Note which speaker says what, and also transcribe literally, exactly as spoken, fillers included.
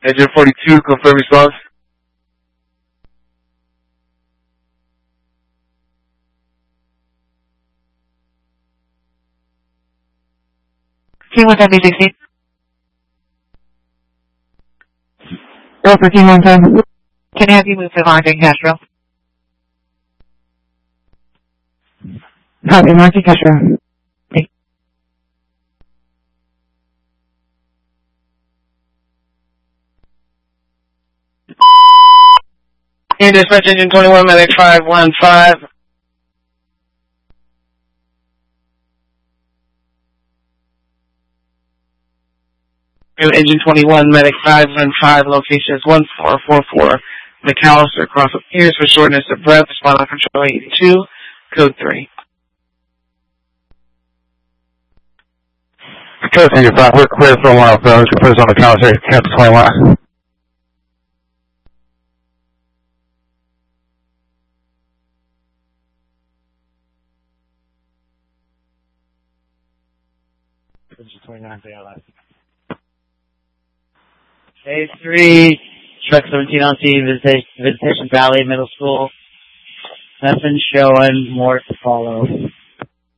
Speaker 1: Engine forty-two, confirm response.
Speaker 2: T one ten B sixteen. Roll for T one ten. Can I have you move to Martin Castro? Copy, Martin Castro.
Speaker 3: Here, dispatch engine twenty-one, medic five one five. Engine twenty-one, medic five one five, location is one four four four. McAllister, cross of ears for shortness of breath, respond on control eighty-two, code three.
Speaker 4: Code three, we're clear for a while, so let's put us on the McAllister, cancel twenty-one. twenty-nine,
Speaker 5: Phase three, truck seventeen on scene, Visitation, Visitation Valley Middle School. Nothing showing, more to follow.